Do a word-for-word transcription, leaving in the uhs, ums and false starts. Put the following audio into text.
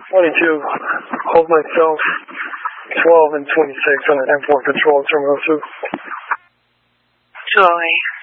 twenty-two, hold myself, twelve and twenty-six on an M four Control Terminal two. Joy.